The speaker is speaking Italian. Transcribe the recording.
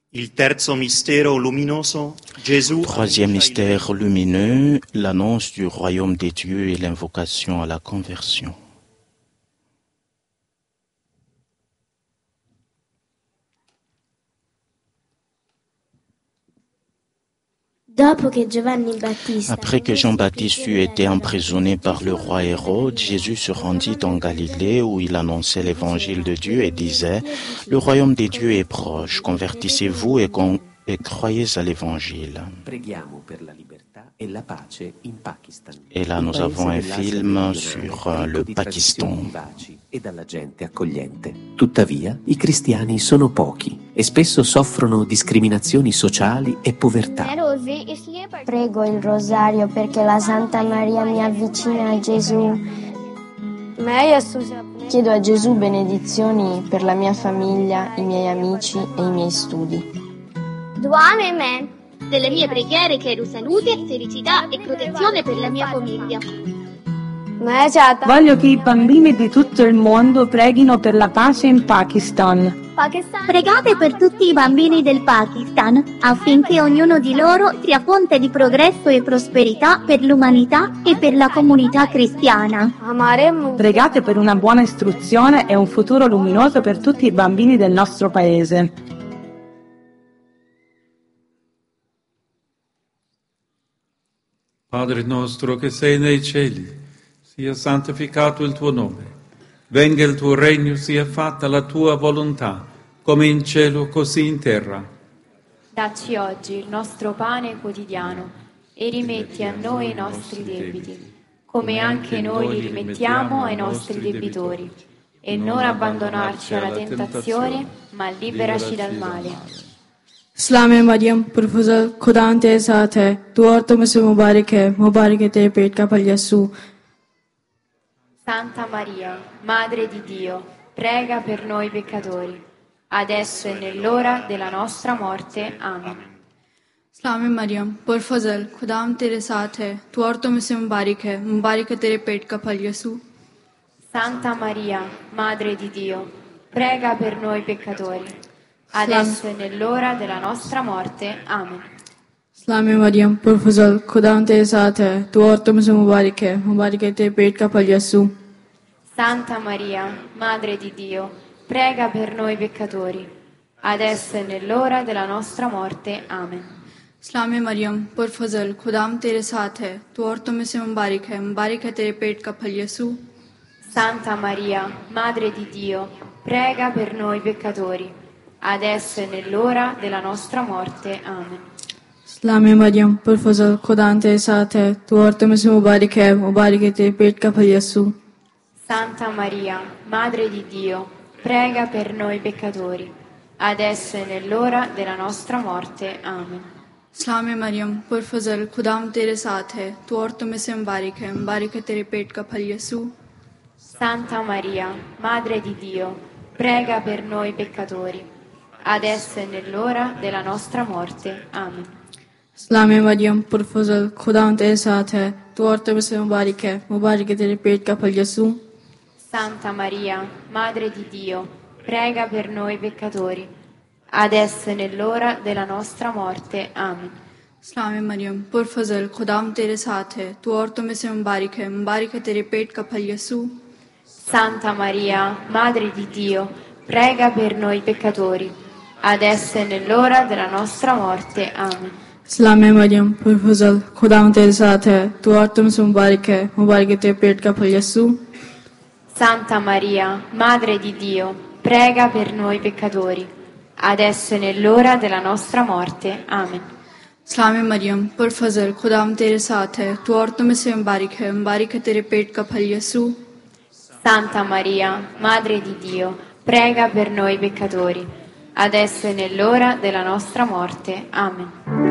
Il terzo mistero luminoso, Gesù. Troisième mystère lumineux, l'annonce du royaume des dieux et l'invocation à la conversion. Après que Jean-Baptiste eut été emprisonné par le roi Hérode, Jésus se rendit en Galilée où il annonçait l'évangile de Dieu et disait « Le royaume des dieux est proche, convertissez-vous et croyez à l'évangile ». Et là, nous avons un film sur le Pakistan. E dalla gente accogliente. Tuttavia, i cristiani sono pochi e spesso soffrono discriminazioni sociali e povertà. Prego il rosario perché la Santa Maria mi avvicina a Gesù. Chiedo a Gesù benedizioni per la mia famiglia, i miei amici e i miei studi. Delle mie preghiere chiedo salute, felicità e protezione per la mia famiglia. Voglio che i bambini di tutto il mondo preghino per la pace in Pakistan. Pregate per tutti i bambini del Pakistan, affinché ognuno di loro sia fonte di progresso e prosperità per l'umanità e per la comunità cristiana. Pregate per una buona istruzione e un futuro luminoso per tutti i bambini del nostro paese. Padre nostro che sei nei cieli, sia santificato il tuo nome, venga il tuo regno, sia fatta la tua volontà, come in cielo così in terra. Dacci oggi il nostro pane quotidiano e rimetti a noi i nostri debiti, come anche noi li rimettiamo ai nostri debitori, e non abbandonarci alla tentazione, ma liberaci dal male. इस्लाम मरियम पुरफज़ल खुदा तेरे साथ है तू औरतों में से मुबारक है तेरे पेट का फल यीशु. Santa Maria, Madre di Dio, prega per noi peccatori, adesso e nell'ora della nostra morte. Amen. इस्लाम मरियम पुरफज़ल खुदा तेरे साथ है तू औरतों में से मुबारक है तेरे पेट का फल यीशु. Santa Maria, Madre di Dio, prega per noi peccatori, adesso e nell'ora della nostra morte. Amen. इस्लाम मरियम पुरफज़ल खुदा तेरे साथ है तू औरतों में से मुबारक है तेरे पेट का फल यीशु. Santa Maria, Madre di Dio, prega per noi peccatori, adesso e nell'ora della nostra morte. Amen. इस्लाम मरियम पुरफज़ल खुदा तेरे साथ है तू औरतों में से मुबारक है तेरे पेट का फल यीशु. Santa Maria, Madre di Dio, prega per noi peccatori, adesso e nell'ora della nostra morte. Amen. इस्लाम मरियम पुरफज़ल खुदा तेरे साथ है तू औरतों में से मुबारक है तेरे पेट का फल यीशु. Santa Maria, Madre di Dio, prega per noi peccatori, adesso e nell'ora della nostra morte. Amen. इस्लाम मरियम पुरफज़ल खुदा तेरे साथ है तू औरतों में से मुबारक है तेरे पेट का फल यीशु. Santa Maria, Madre di Dio, prega per noi peccatori, adesso e nell'ora della nostra morte. Amen. इस्लाम मरियम पुरफज़ल खुदा तेरे साथ है तू औरतों में से मुबारक है तेरे पेट का फल यीशु. Santa Maria, Madre di Dio, prega per noi peccatori, adesso e nell'ora della nostra morte. Amen. इस्लाम मरियम पुरफज़ल खुदा तेरे साथ है तू औरतों में से मुबारक है तेरे पेट का फल यीशु. Santa Maria, Madre di Dio, prega per noi peccatori, adesso e nell'ora della nostra morte. Amen. इस्लाम मरियम पुरफज़ल खुदा तेरे साथ है तू औरतों में से मुबारक है तेरे पेट का फल यीशु. Santa Maria, Madre di Dio, prega per noi peccatori, adesso e nell'ora della nostra morte. Amen. इस्लाम मरियम पुरफज़ल खुदा तेरे साथ है तू औरतों में से मुबारक है तेरे पेट का फल यीशु. Santa Maria, Madre di Dio, prega per noi peccatori, adesso e nell'ora della nostra morte. Amen.